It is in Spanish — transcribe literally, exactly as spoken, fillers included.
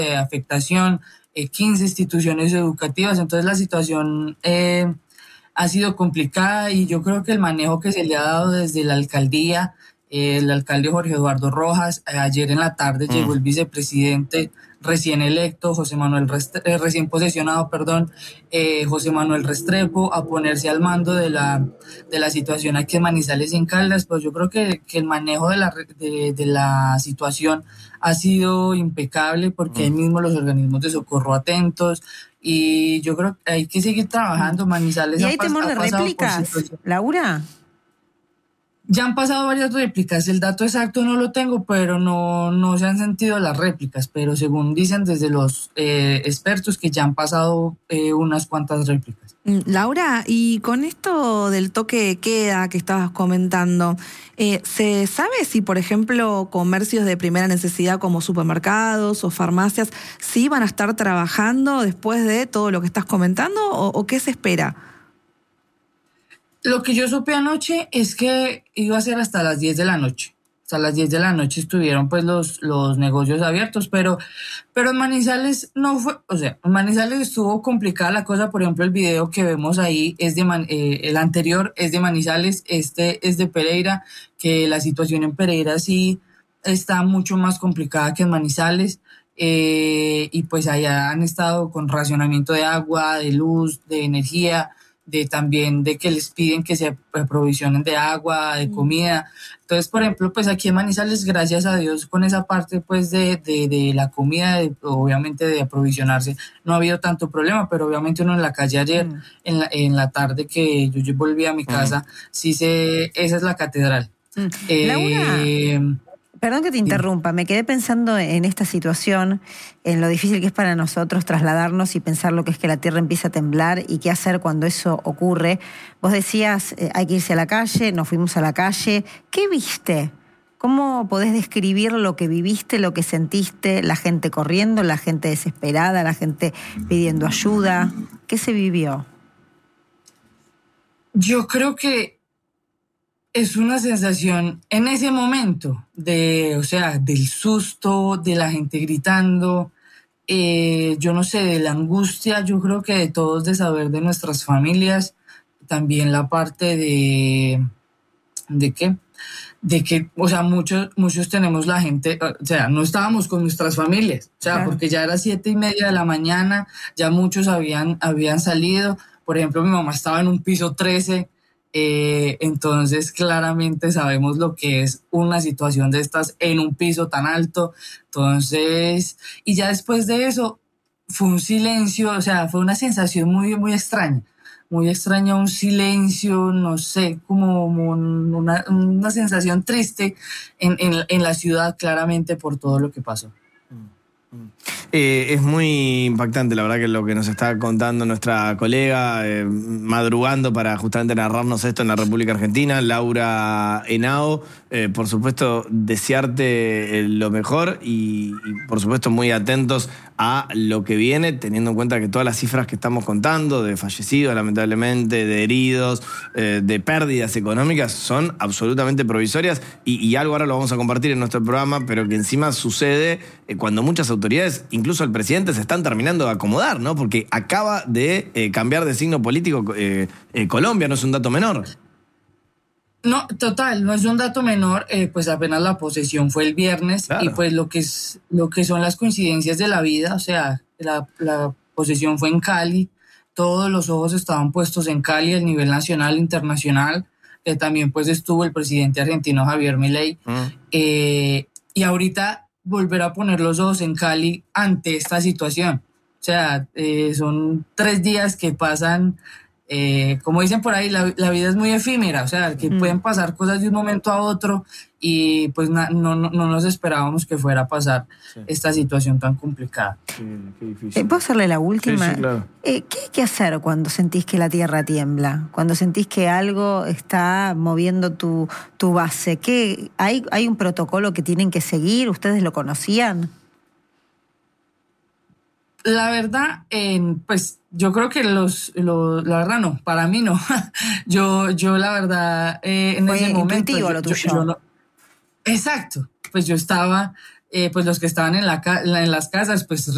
de afectación, eh, quince instituciones educativas, entonces la situación eh, ha sido complicada y yo creo que el manejo que se le ha dado desde la alcaldía, eh, el alcalde Jorge Eduardo Rojas, eh, ayer en la tarde mm. llegó el vicepresidente recién electo, José Manuel Restre- eh, recién posesionado, perdón, eh, José Manuel Restrepo, a ponerse al mando de la de la situación aquí en Manizales y en Caldas, pues yo creo que, que el manejo de la de, de la situación ha sido impecable porque mm. ahí mismo los organismos de socorro atentos y yo creo que hay que seguir trabajando. Manizales ¿Y hay temor de réplicas, Laura? Ya han pasado varias réplicas, el dato exacto no lo tengo, pero no, no se han sentido las réplicas, pero según dicen desde los eh, expertos que ya han pasado eh, unas cuantas réplicas. Laura, y con esto del toque de queda que estabas comentando, eh, ¿se sabe si, por ejemplo, comercios de primera necesidad como supermercados o farmacias sí van a estar trabajando después de todo lo que estás comentando o, o qué se espera? Lo que yo supe anoche es que iba a ser hasta las diez de la noche. Hasta las diez de la noche estuvieron pues los, los negocios abiertos, pero, pero en Manizales no fue, o sea, en Manizales estuvo complicada la cosa. Por ejemplo, el video que vemos ahí es de, Man, eh, el anterior es de Manizales, este es de Pereira, que la situación en Pereira sí está mucho más complicada que en Manizales. Eh, y pues allá han estado con racionamiento de agua, de luz, de energía, de también de que les piden que se aprovisionen de agua, de comida. Entonces, por ejemplo, pues aquí en Manizales, gracias a Dios, con esa parte pues de, de, de la comida, de, obviamente de aprovisionarse, no ha habido tanto problema, pero obviamente uno en la calle ayer, mm. en, la, en la tarde que yo, yo volví a mi casa, mm. sí se, esa es la catedral. Mm. Eh, Laura, perdón que te interrumpa, me quedé pensando en esta situación, en lo difícil que es para nosotros trasladarnos y pensar lo que es que la tierra empieza a temblar y qué hacer cuando eso ocurre. Vos decías, eh, hay que irse a la calle, nos fuimos a la calle. ¿Qué viste? ¿Cómo podés describir lo que viviste, lo que sentiste? La gente corriendo, la gente desesperada, la gente pidiendo ayuda. ¿Qué se vivió? Yo creo que es una sensación en ese momento de, o sea, del susto, de la gente gritando, eh, yo no sé, de la angustia, yo creo que de todos, de saber de nuestras familias, también la parte de, ¿de qué? De que, o sea, muchos, muchos tenemos la gente, o sea, no estábamos con nuestras familias, o sea, claro. Porque ya era siete y media de la mañana, ya muchos habían, habían salido, por ejemplo, mi mamá estaba en un piso trece, Eh, entonces claramente sabemos lo que es una situación de estas en un piso tan alto. Entonces, y ya después de eso fue un silencio, o sea, fue una sensación muy, muy extraña, muy extraña, un silencio, no sé, como una, una sensación triste en, en, en la ciudad, claramente por todo lo que pasó. Eh, es muy impactante, la verdad, que lo que nos está contando nuestra colega, eh, madrugando para justamente narrarnos esto en la República Argentina, Laura Henao. Eh, por supuesto, desearte eh, lo mejor y, y, por supuesto, muy atentos a lo que viene, teniendo en cuenta que todas las cifras que estamos contando, de fallecidos, lamentablemente, de heridos, eh, de pérdidas económicas, son absolutamente provisorias y, y algo ahora lo vamos a compartir en nuestro programa, pero que encima sucede eh, cuando muchas autoridades, incluso el presidente, se están terminando de acomodar, ¿no? Porque acaba de eh, cambiar de signo político eh, eh, Colombia, no es un dato menor. No, total, no es un dato menor, eh, pues apenas la posesión fue el viernes, claro. Y pues lo que es lo que son las coincidencias de la vida, o sea, la, la posesión fue en Cali, todos los ojos estaban puestos en Cali a nivel nacional, internacional, eh, también pues estuvo el presidente argentino Javier Milei, mm. eh, y ahorita volver a poner los ojos en Cali ante esta situación, o sea, eh, son tres días que pasan. Eh, como dicen por ahí, la, la vida es muy efímera, o sea, que mm. pueden pasar cosas de un momento a otro y pues na, no, no, no nos esperábamos que fuera a pasar sí. esta situación tan complicada. Sí, qué difícil. ¿Puedo hacerle la última? Sí, sí, claro. eh, ¿Qué hay que hacer cuando sentís que la tierra tiembla? Cuando sentís que algo está moviendo tu, tu base. ¿Qué, hay, ¿Hay un protocolo que tienen que seguir? ¿Ustedes lo conocían? La verdad, eh, pues yo creo que los, los, la verdad no, para mí no. yo, yo la verdad, eh, en Fue ese momento. Yo, lo tuyo. Yo, yo no, exacto, pues yo estaba, eh, pues los que estaban en, la, en las casas, pues